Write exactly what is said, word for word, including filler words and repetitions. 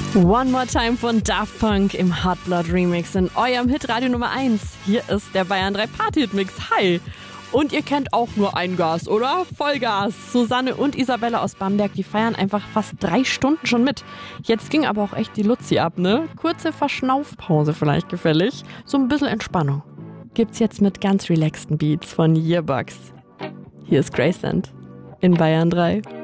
One More Time von Daft Punk im Hot Blood Remix in eurem Hitradio Nummer eins. Hier ist der Bayern drei Party-Hit-Mix. Hi! Und ihr kennt auch nur ein Gas, oder? Vollgas! Susanne und Isabella aus Bamberg, die feiern einfach fast drei Stunden schon mit. Jetzt ging aber auch echt die Luzi ab, ne? Kurze Verschnaufpause vielleicht gefällig. So ein bisschen Entspannung. Gibt's jetzt mit ganz relaxten Beats von Yearbucks. Hier ist Graceland in Bayern drei.